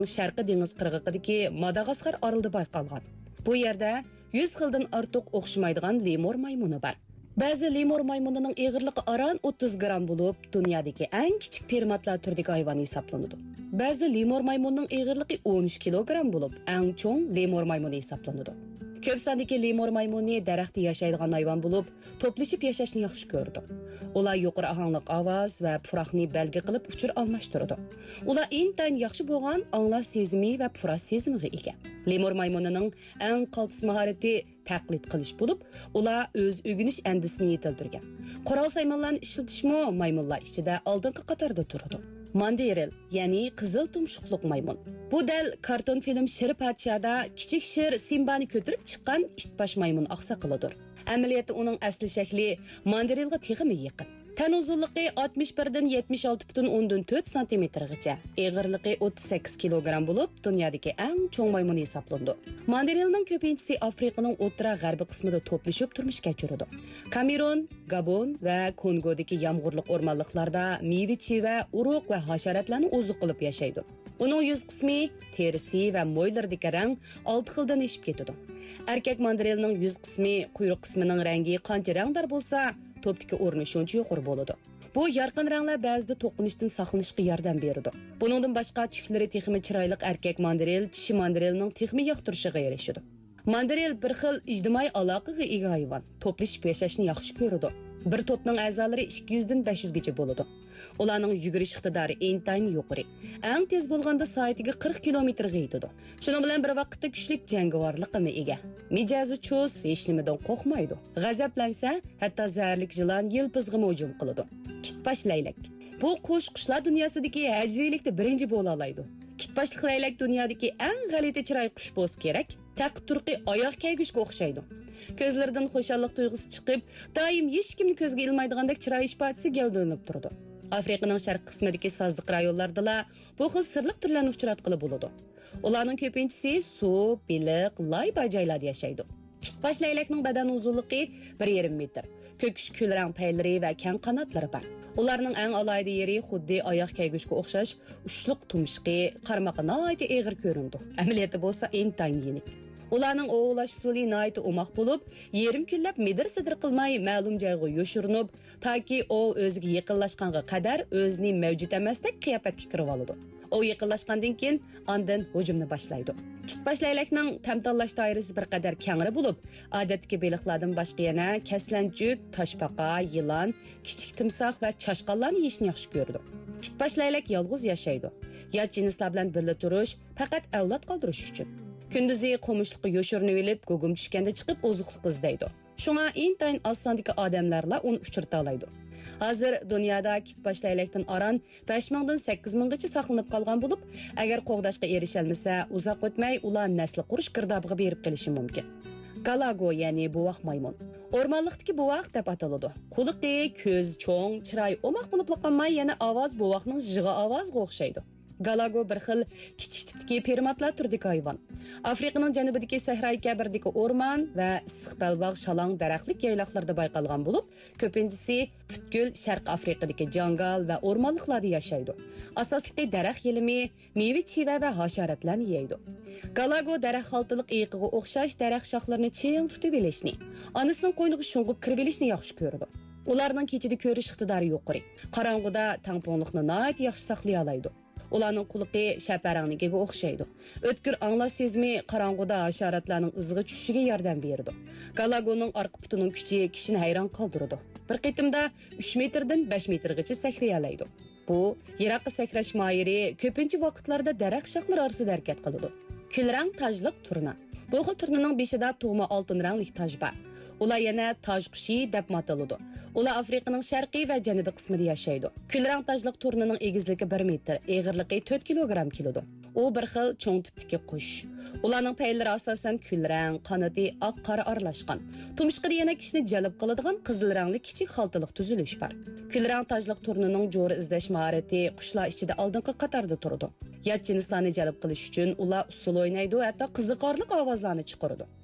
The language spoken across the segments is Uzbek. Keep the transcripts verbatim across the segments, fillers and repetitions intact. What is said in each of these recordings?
Sharqiy dengiz qirg'og'idagi Madagaskar orolida bayqalgan. Bu yerda yuz xildan ortiq o'xshamaydigan lemur maymuni bor. Ba'zi lemur maymunining eg'irligi aran o'ttiz gramm bo'lib, dunyodagi eng kichik primatlar turidagi hayvon hisoblanadi. Ba'zi lemur maymunining eg'irligi o'n uch kilogramm bo'lib, eng cho'ng lemur maymuni hisoblanadi. Ko'p sondagi lemur maymuni daraxtda yashaydigan hayvon bo'lib, to'plashib yashashni yaxshi ko'radi. Ular yuqori ohangli ovoz va pufroqni belgi qilib uchur almashtiradi. Ular intayin yaxshi bo'lgan anglash sezimi va pufroq sezimiga ega. Lemur maymunining eng qaltis mahorati taqlid qilish bo'lib, ular o'z o'g'inish andisini yetildirgan. Qurol saymonlarni ishlatishmo maymunlar ichida oldingi qatorda turadi. Mandaril, ya'ni qizil tumshuqliq maymun. Bu dal karton film Shir Podshoda kichik shir Simbani ko'tarib chiqqan itbash maymun oqsoqilidir. Amaliyotda uning asli shakli mandarilga teg'imi yaqin. Tan uzunligi oltmish bir dan yetmish olti butun o'ndan to'rt santimetrgacha, eg'irligi o'ttiz sakkiz kilogramm bo'lib, dunyodagi eng cho'ng maymun hisoblandi. Mandarilning ko'pinchisi Afrikaning o'rta g'arbiy qismida to'plashib turmush kechiradi. Kamerun, Gabon va Kongodagi yomg'irli o'rmonliklarda meva-cheva, urug' va hasharotlarni ozuq qilib yashaydi. Uning yuz qismi, terisi va mo'ylaridagi rang olti xildan eshib ketadi. Erkak mandarilning yuz qismi, quyruq qismining rangi qancha rangdor bo'lsa, to'pdagi o'rni shuncha yuqori bo'ladi. Bu yorqin ranglar ba'zida to'qinishdan saqlanishga yordam beradi. Buningdan boshqa tuklari texmi chiroyli erkak mandaril kishi mandarilning texmi yoqtirishiga erishadi. Mandaril bir xil ijtimoiy aloqaga ega hayvon. To'plashib yashashni yaxshi ko'radi. Bir to'pning a'zolari ikki yuz dan besh yuz gacha bo'ladi. Ularning yugurish iqtidori intayin yuqori. Eng tez bo'lganda soatiga qirq kilometrga yetadi. Shuning bilan bir vaqtda kuchli jangovarlikqa ega. Mijozi cho'z, hech nimadan qo'rqmaydi. G'azablansa, hatto zaharlik yilon yilpizga hujum qiladi. Kitbash laylak. Bu qush qushlar dunyosidagi hajviylikda birinchi bo'la oladi. Kitbashlik laylak dunyodagi eng g'alati chiroy qush bo'lsa kerak. Taq turqi oyoq kaygushga o'xshaydi. Ko'zlaridan xushallik tuyg'usi chiqib, doim hech kimni ko'zga ilmaydigandek chiroy ifodasi gavdalanib turadi. Afrikaning sharq qismidagi sozliq rayonlarda bu xil sirliq turlarni uchratqili bo'ladi. Ularning ko'pinchisi suv, baliq, loy joylarda yashaydi. Kitbash laylakning badan uzunligi bir yarim metr. Ko'kish kulrang paylari va kang qanotlari bor. Ularning eng alohida yeri xuddi oyoq kaygushga o'xshash ushliq tumshqi, qarmoqi nihoyat eg'ir ko'rindi. Amaliyotda bo'lsa intayin yenik. Ularning ovulash usuli nihoyat umoq bo'lib, yarim kunlab midir-sidir qilmay ma'lum joyga yoshirinib, toki u o'ziga yaqinlashganga qadar o'zining mavjud emasdek qiyofatga kirib oladi. O yaqinlashgandan keyin ondan hujumni boshlaydi. Kitbash laylakning tamtanlash doirasi bir qadar kengri bo'lib, odatdagi baliqlardan boshqa yana kaslanchuk, toshbaqa, yilon, kichik timsoh va chashqonlarni yeyishni yaxshi ko'radi. Kitbash laylak yolg'iz yashaydi. Yot jinslar bilan birga turish faqat avlod qoldirish uchun. Kunduzi qo'mishliqqa yoshirinib olib, gugum tushganda chiqib ozuqlik izlaydi. Shunga intayin oz sondagi odamlarla uni uchirta oladi. Hozir dunyoda kitbash laylakdan aran besh ming dan sakkiz ming gacha saqlanib qolgan bo'lib, agar qo'g'dashga erishalmasa, uzoq o'tmay ular nasl qurish girdobiga berib qelishi mumkin. Galago, ya'ni buvoq maymun. O'rmonlikdagi buvoq deb ataladi. Quliqi, ko'z cho'ng, chiroy omoq bo'lib qolmay, yana ovoz buvoqning jig'i ovoziga o'xshaydi. Galago bir xil kichik tipdagi primatlar turidagi hayvon. Afrikaning janubidagi sahroy kabirdagi o'rmon va issiqbalbog' shalong daraxtlik yayloqlarda bayqalgan bo'lib, ko'pinchisi butkul Sharq Afrikadagi jangal va o'rmonliklarda yashaydi. Asosliqi daraxt yelimi, meva-cheva va hasharotlarni yeydi. Galago daraxt xaltaliq eyiqiga o'xshash daraxt shoxlarini cheng tutib olishni, onasining qo'yniga sho'ng'ib kirib olishni yaxshi ko'radi. Ularning kechida ko'rish iqtidori yuqori. Qorong'uda tangpongliqni nihoyat yaxshi saqlay oladi. Ularning quliqi shaparangnikiga o'xshaydi. O'tkir anglash sezimi qorong'uda hasharotlarning iziga tushishiga yordam beradi. Galagoning orqa butining kuchi kishini hayron qoldiradi. Bir qitimda uch metrdan besh metrgacha sakray oladi. Bu yiroqqa sakrash mohiri ko'pincha vaqtlarda daraxt shoxlari orasida harakat qiladi. Kulrang tojliq turna. Bu xil turnaning beshida tug'ma oltin rangli toj bor. Ular yana toj qushi deb ataladi. Ular Afrikaning sharqiy va janubiy qismida yashaydi. Kulrang tojliq turnaning egizligi bir metr, eg'irligi to'rt kilogramm keladi. U bir xil cho'ng tipdagi qush. Ularning paylari asosan kulrang, qanoti oq qora aralashgan. Tumshqida yana kishini jalb qiladigan qizil rangli kichik xaltaliq tuzilish bor. Kulrang tojliq turnaning jo'ri izlash mahorati qushlar ichida oldingi qatorda turadi. Yot jinslarni jalb qilish uchun ular usul o'ynaydi, hatto qiziqarli ovozlarni chiqaradi.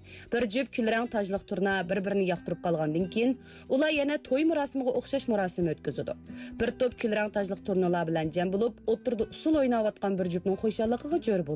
Bir jup kulrang tajliq turna bir-birini yoqtirib qolgandan keyin ular yana to'y murosimiga o'xshash murosim o'tkazadi. Bir to'p kulrang tajliq turnalar bilan jam bo'lib, o'tirda usul o'ynayotgan bir jupning xo'shalligiga jo'r